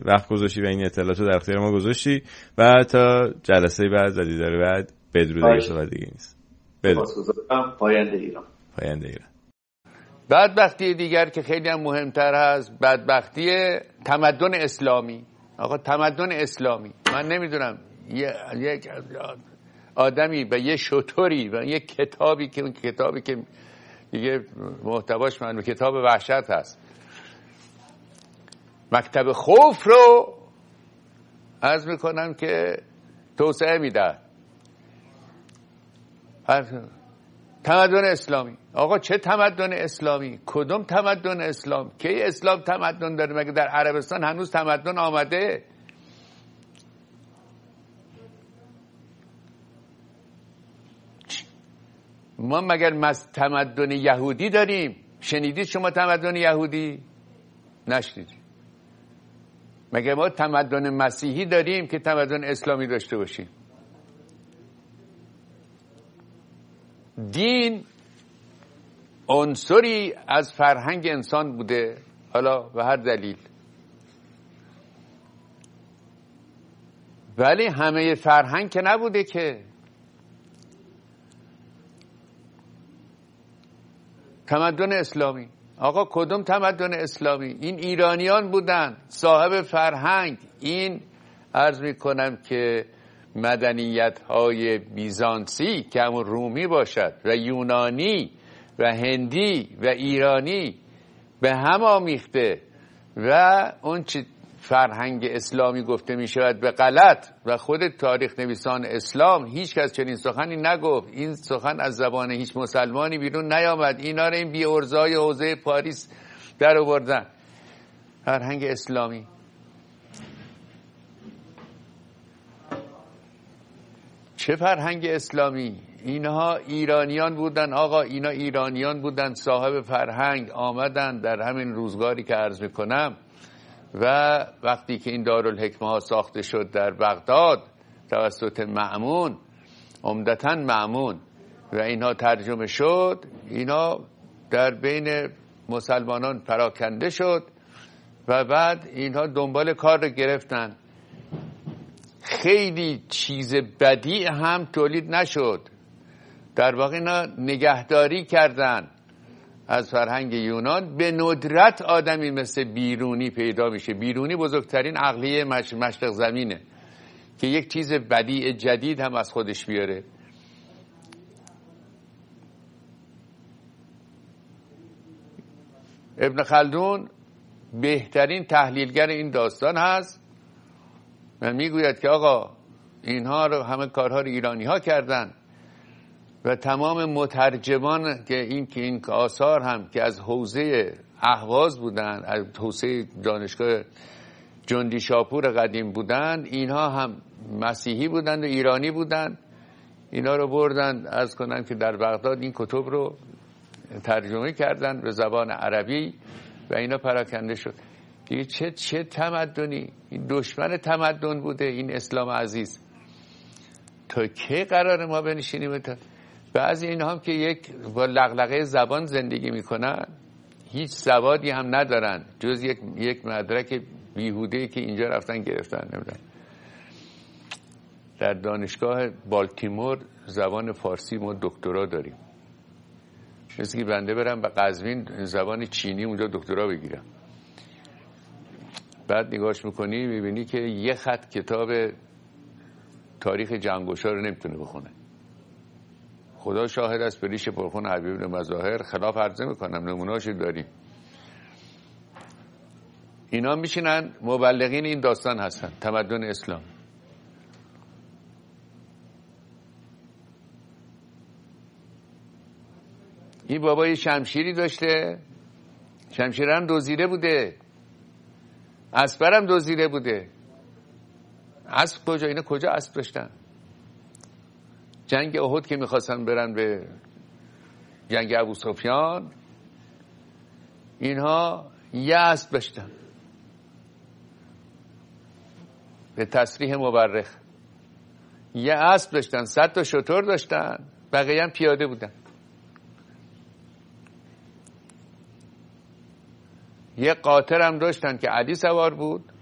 وقت گذاشتی و این اطلاعات رو در اختیار ما گذاشتی و تا جلسه بعد و دیدار بعد بدرود و دیگه نیست. سپاسگزارم. پاینده ایران. پاینده ایران. بدبختی دیگر که خیلی هم مهمتر هست، بدبختی تمدن اسلامی. آقا تمدن اسلامی، من نمیدونم یک آدمی به یه شطوری و یه کتابی که اون کتابی که دیگه محتواش من کتاب وحشت هست، مکتب خوف رو عرض میکنم که توسعه میده. تمدن اسلامی. آقا چه تمدن اسلامی؟ کدوم تمدن اسلام؟ کی اسلام تمدن داره؟ مگه در عربستان هنوز تمدن آمده؟ ما مگر تمدن یهودی داریم؟ شنیدید شما تمدن یهودی؟ نشنیدید. مگر ما تمدن مسیحی داریم که تمدن اسلامی داشته باشیم؟ دین عنصری از فرهنگ انسان بوده، حالا به هر دلیل، ولی همه فرهنگ که نبوده که. تمدن اسلامی، آقا کدوم تمدن اسلامی؟ این ایرانیان بودن صاحب فرهنگ. این عرض میکنم که مدنیت های بیزانسی که همون رومی باشد و یونانی و هندی و ایرانی به هم آمیخته و اون چه فرهنگ اسلامی گفته می شود به غلط و خود تاریخ نویسان اسلام هیچ کس چنین سخنی نگفت. این سخن از زبان هیچ مسلمانی بیرون نیامد. اینا رو این بی ارزای حوزه پاریس در آوردن. فرهنگ اسلامی. چه فرهنگ اسلامی؟ اینها ایرانیان بودن آقا، اینا ایرانیان بودن صاحب فرهنگ، آمدن در همین روزگاری که عرض میکنم و وقتی که این دارالحکمه ها ساخته شد در بغداد توسط مأمون، عمدتاً مأمون، و اینها ترجمه شد، اینا در بین مسلمانان پراکنده شد و بعد اینها دنبال کار رو گرفتن. خیلی چیز بدی هم تولید نشد، در واقع اینا نگهداری کردن از فرهنگ یونان. به ندرت آدمی مثل بیرونی پیدا میشه. بیرونی بزرگترین عقلیه مشرق زمینه که یک چیز بدیع جدید هم از خودش بیاره. ابن خلدون بهترین تحلیلگر این داستان هست و میگوید که آقا اینها رو همه کارها رو ایرانی ها کردن و تمام مترجمان که این آثار هم که از حوزه اهواز بودن، از حوزه دانشگاه جندی شاپور قدیم بودن، اینها هم مسیحی بودن و ایرانی بودن. اینا رو بردن از کنن که در بغداد این کتب رو ترجمه کردن به زبان عربی و اینا پراکنده شد. دیگه چه تمدنی؟ این دشمن تمدن بوده این اسلام عزیز. تا کی قرار ما بنشینیم؟ بعضی اینها هم که یک با لغلقه زبان زندگی میکنن، هیچ سوادی هم ندارن جز یک مدرک بیهوده‌ای که اینجا رفتن گرفتن. نمیدونم در دانشگاه بالتیمور زبان فارسی ما دکترا داریم، مثل که بنده برم به قزوین زبان چینی اونجا دکترا بگیرم. بعد نگاش میکنی میبینی که یه خط کتاب تاریخ جنگوشا رو نمیتونه بخونه. خدا شاهد است، به ریش پرخون حبیب بن مظاهر خلاف عرضه میکنم، نمونه‌اشو داریم. اینا میشینن مبلغین این داستان هستن، تمدن اسلام. این بابا یه شمشیری داشته، شمشیرم دزدیده بوده، اسبرم دزدیده بوده. اسب کجا؟ اینا کجا اسب داشتن؟ جنگ احد که میخواستن برن به جنگ ابوسفیان، اینها یه اسب داشتن به تصریح مورخ. یه اسب داشتن، 100 تا شتر داشتن، بقیه هم پیاده بودن. یه قاطر هم داشتن که علی سوار بود